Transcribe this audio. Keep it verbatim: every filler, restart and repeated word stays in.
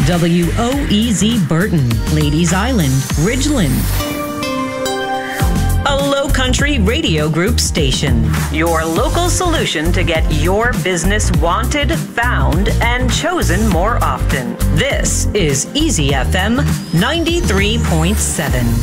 W O E Z Burton, Ladies Island, Ridgeland. A Low Country Radio Group station. Your local solution to get your business wanted, found, and chosen more often. This is Easy F M ninety-three point seven.